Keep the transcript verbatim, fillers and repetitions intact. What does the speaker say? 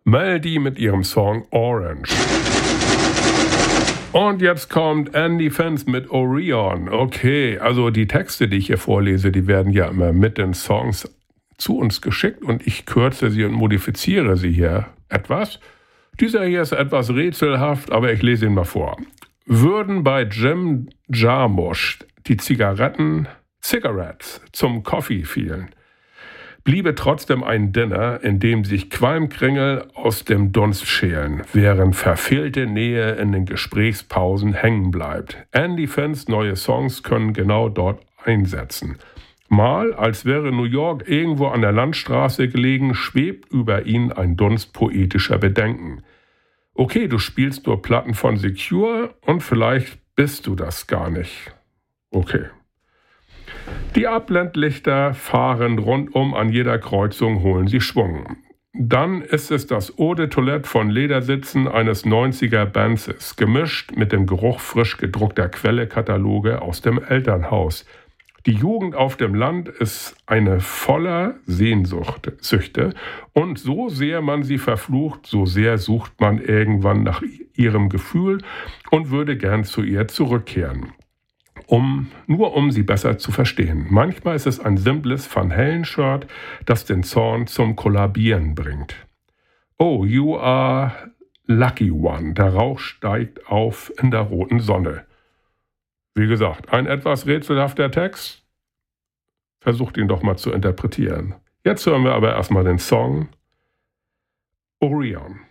Melody mit ihrem Song Orange. Und jetzt kommt Andy Fence mit Orion. Okay, also die Texte, die ich hier vorlese, die werden ja immer mit den Songs zu uns geschickt und ich kürze sie und modifiziere sie hier etwas. Dieser hier ist etwas rätselhaft, aber ich lese ihn mal vor. Würden bei Jim Jarmusch die Zigaretten, Cigarettes zum Coffee fielen, bliebe trotzdem ein Dinner, in dem sich Qualmkringel aus dem Dunst schälen, während verfehlte Nähe in den Gesprächspausen hängen bleibt. Andy Fence neue Songs können genau dort einsetzen. Mal, als wäre New York irgendwo an der Landstraße gelegen, schwebt über ihn ein Dunst poetischer Bedenken. Okay, du spielst nur Platten von Secure und vielleicht bist du das gar nicht. Okay. Die Abblendlichter fahren rundum an jeder Kreuzung, holen sie Schwung. Dann ist es das Eau de Toilette von Ledersitzen eines neunziger-Benzes, gemischt mit dem Geruch frisch gedruckter Quelle-Kataloge aus dem Elternhaus. Die Jugend auf dem Land ist eine voller Sehnsucht, Süchte, und so sehr man sie verflucht, so sehr sucht man irgendwann nach ihrem Gefühl und würde gern zu ihr zurückkehren. Um, nur um sie besser zu verstehen. Manchmal ist es ein simples Van Halen-Shirt, das den Zorn zum Kollabieren bringt. Oh, you are lucky one. Der Rauch steigt auf in der roten Sonne. Wie gesagt, ein etwas rätselhafter Text. Versucht ihn doch mal zu interpretieren. Jetzt hören wir aber erstmal den Song Orion.